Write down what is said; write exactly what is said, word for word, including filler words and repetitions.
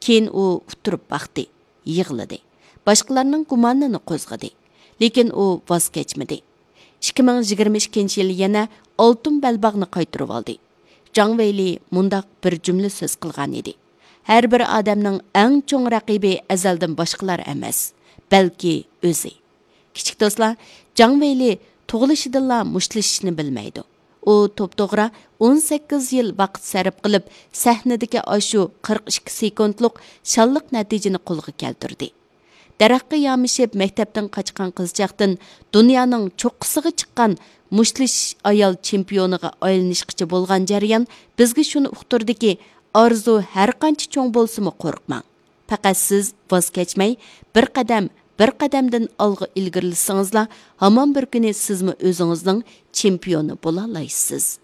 Keyin u uturib baqdi, yig'ladi. Boshqalarning gumonini qo'zg'adi. Lekin u voz kechmadi. ikki ming yigirma ikkinchi yil yana oltin belbog'ni qaytarib oldi. Zhang Weili mundaq bir jumla so'z qilgan edi. Har bir odamning eng cho'ng raqibi azaldan boshqalar emas, balki o'zi. Kichik do'stlar, Zhang Weili tug'ilishidilla mushtlashishni bilmaydi. U to'p-to'g'ri o'n sakkiz yil vaqt sarf qilib, sahnadagi ashu qirq ikki sekundlik shalliq natijani qo'lga keltirdi. Daraxtga yamishib maktabdan qochgan qizchaqdan dunyoning cho'qqisiga chiqqan mushtlish ayol chempioniga aylanishgacha bo'lgan jarayon bizga shuni uqtirdiki, orzu har qancha cho'ng bo'lsa-mu qo'rqmang. Faqat siz voz kechmay, bir qadam bir qadamdan olg'a ilgirlisingizlar, hamon bir kuni sizmi o'zingizning chempioni bo'la olasiz.